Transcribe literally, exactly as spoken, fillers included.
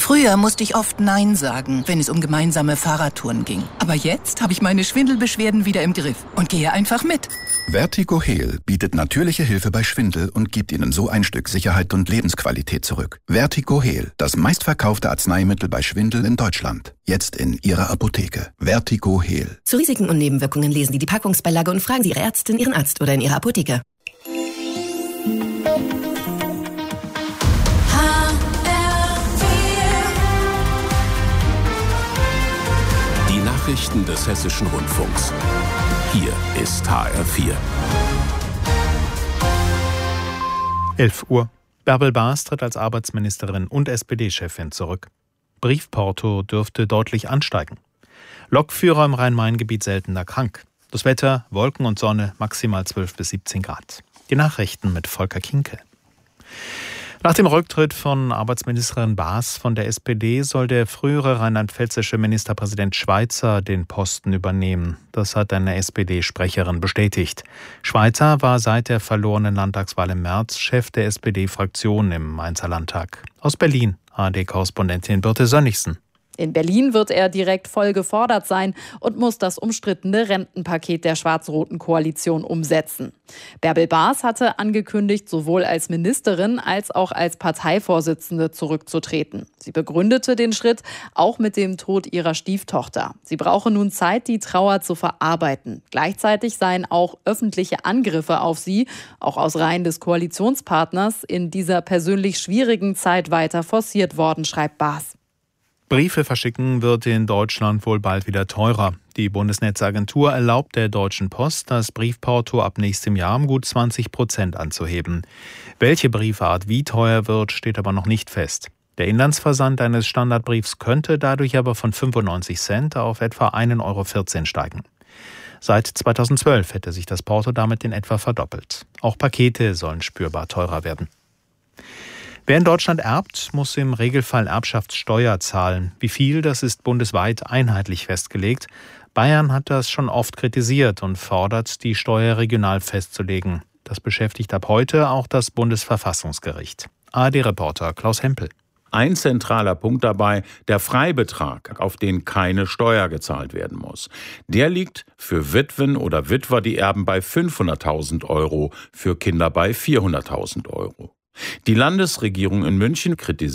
Früher musste ich oft Nein sagen, wenn es um gemeinsame Fahrradtouren ging. Aber jetzt habe ich meine Schwindelbeschwerden wieder im Griff und gehe einfach mit. Vertigo-Heal bietet natürliche Hilfe bei Schwindel und gibt Ihnen so ein Stück Sicherheit und Lebensqualität zurück. Vertigo-Heal, das meistverkaufte Arzneimittel bei Schwindel in Deutschland. Jetzt in Ihrer Apotheke. Vertigo-Heal. Zu Risiken und Nebenwirkungen lesen Sie die Packungsbeilage und fragen Sie Ihre Ärztin, Ihren Arzt oder in Ihrer Apotheke. Die Nachrichten des Hessischen Rundfunks. Hier ist H R vier. elf Uhr. Bärbel Baas tritt als Arbeitsministerin und S P D-Chefin zurück. Briefporto dürfte deutlich ansteigen. Lokführer im Rhein-Main-Gebiet seltener krank. Das Wetter, Wolken und Sonne, maximal zwölf bis siebzehn Grad. Die Nachrichten mit Volker Kinkel. Nach dem Rücktritt von Arbeitsministerin Baas von der S P D soll der frühere rheinland-pfälzische Ministerpräsident Schweizer den Posten übernehmen. Das hat eine S P D-Sprecherin bestätigt. Schweizer war seit der verlorenen Landtagswahl im März Chef der S P D-Fraktion im Mainzer Landtag. Aus Berlin, A R D-Korrespondentin Birte Sönnigsen. In Berlin wird er direkt voll gefordert sein und muss das umstrittene Rentenpaket der schwarz-roten Koalition umsetzen. Bärbel Baas hatte angekündigt, sowohl als Ministerin als auch als Parteivorsitzende zurückzutreten. Sie begründete den Schritt auch mit dem Tod ihrer Stieftochter. Sie brauche nun Zeit, die Trauer zu verarbeiten. Gleichzeitig seien auch öffentliche Angriffe auf sie, auch aus Reihen des Koalitionspartners, in dieser persönlich schwierigen Zeit weiter forciert worden, schreibt Baas. Briefe verschicken wird in Deutschland wohl bald wieder teurer. Die Bundesnetzagentur erlaubt der Deutschen Post, das Briefporto ab nächstem Jahr um gut zwanzig Prozent anzuheben. Welche Briefart wie teuer wird, steht aber noch nicht fest. Der Inlandsversand eines Standardbriefs könnte dadurch aber von fünfundneunzig Cent auf etwa ein Euro vierzehn steigen. Seit zweitausendzwölf hätte sich das Porto damit in etwa verdoppelt. Auch Pakete sollen spürbar teurer werden. Wer in Deutschland erbt, muss im Regelfall Erbschaftssteuer zahlen. Wie viel, das ist bundesweit einheitlich festgelegt. Bayern hat das schon oft kritisiert und fordert, die Steuer regional festzulegen. Das beschäftigt ab heute auch das Bundesverfassungsgericht. A R D-Reporter Klaus Hempel. Ein zentraler Punkt dabei, der Freibetrag, auf den keine Steuer gezahlt werden muss. Der liegt für Witwen oder Witwer, die erben, bei fünfhunderttausend Euro, für Kinder bei vierhunderttausend Euro. Die Landesregierung in München kritisiert